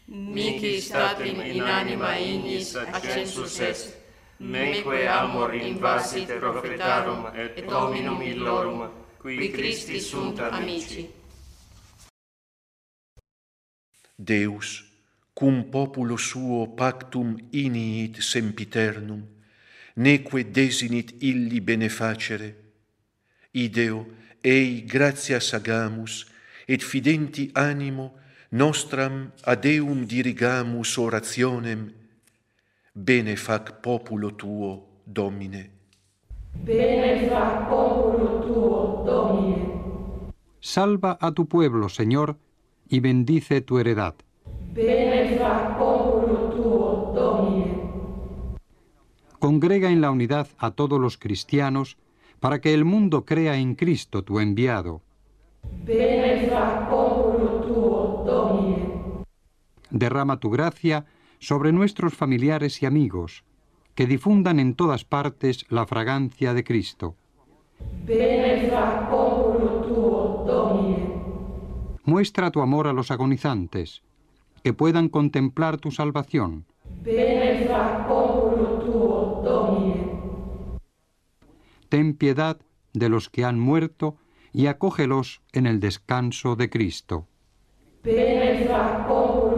mihi statim in anima ignis accensus est, meque amor invasit prophetarum et hominum illorum, qui Christi sunt amici. Deus, cum populo suo pactum iniit sempiternum, neque desinit illi benefacere, ideo ei gratias agamus, et fidenti animo nostram ad eum dirigamus orationem, bene fac populo tuo, Domine. Bene fac populo tuo, Domine. Salva a tu pueblo, Señor, y bendice tu heredad. Bene fac populo tuo, Domine. Congrega en la unidad a todos los cristianos, para que el mundo crea en Cristo, tu enviado. Bene fac populo tuo, Domine. Derrama tu gracia sobre nuestros familiares y amigos, que difundan en todas partes la fragancia de Cristo. Bene fac populo tuo, Domine. Muestra tu amor a los agonizantes, que puedan contemplar tu salvación. Bene fac populo tuo, Domine. Ten piedad de los que han muerto y acógelos en el descanso de Cristo. Bene fac populo